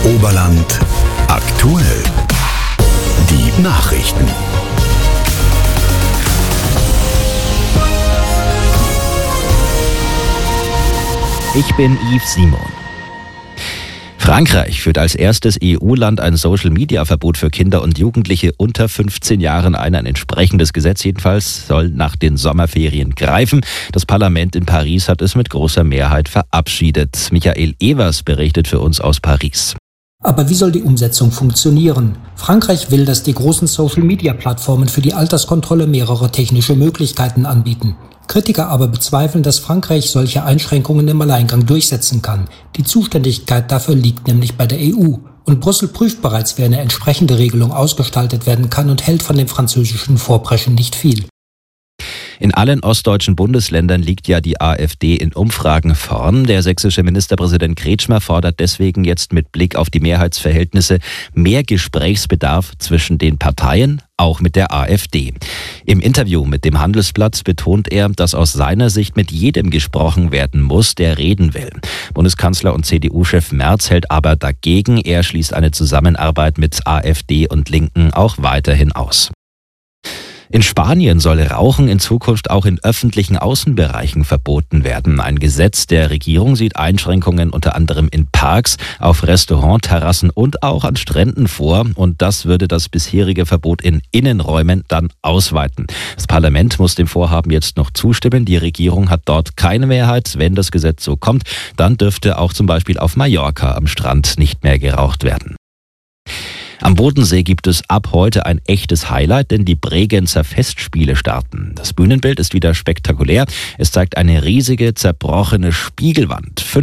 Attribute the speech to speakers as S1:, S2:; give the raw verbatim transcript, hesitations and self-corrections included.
S1: Oberland aktuell. Die Nachrichten.
S2: Ich bin Yves Simon. Frankreich führt als erstes E U-Land ein Social-Media-Verbot für Kinder und Jugendliche unter fünfzehn Jahren ein. Ein entsprechendes Gesetz jedenfalls soll nach den Sommerferien greifen. Das Parlament in Paris hat es mit großer Mehrheit verabschiedet. Michael Evers berichtet für uns aus Paris.
S3: Aber wie soll die Umsetzung funktionieren? Frankreich will, dass die großen Social-Media-Plattformen für die Alterskontrolle mehrere technische Möglichkeiten anbieten. Kritiker aber bezweifeln, dass Frankreich solche Einschränkungen im Alleingang durchsetzen kann. Die Zuständigkeit dafür liegt nämlich bei der E U. Und Brüssel prüft bereits, wie eine entsprechende Regelung ausgestaltet werden kann und hält von dem französischen Vorpreschen nicht viel.
S2: In allen ostdeutschen Bundesländern liegt ja die AfD in Umfragen vorn. Der sächsische Ministerpräsident Kretschmer fordert deswegen jetzt mit Blick auf die Mehrheitsverhältnisse mehr Gesprächsbedarf zwischen den Parteien, auch mit der AfD. Im Interview mit dem Handelsblatt betont er, dass aus seiner Sicht mit jedem gesprochen werden muss, der reden will. Bundeskanzler und C D U-Chef Merz hält aber dagegen. Er schließt eine Zusammenarbeit mit AfD und Linken auch weiterhin aus. In Spanien soll Rauchen in Zukunft auch in öffentlichen Außenbereichen verboten werden. Ein Gesetz der Regierung sieht Einschränkungen unter anderem in Parks, auf Restaurantterrassen und auch an Stränden vor. Und das würde das bisherige Verbot in Innenräumen dann ausweiten. Das Parlament muss dem Vorhaben jetzt noch zustimmen. Die Regierung hat dort keine Mehrheit. Wenn das Gesetz so kommt, dann dürfte auch zum Beispiel auf Mallorca am Strand nicht mehr geraucht werden. Am Bodensee gibt es ab heute ein echtes Highlight, denn die Bregenzer Festspiele starten. Das Bühnenbild ist wieder spektakulär. Es zeigt eine riesige, zerbrochene Spiegelwand.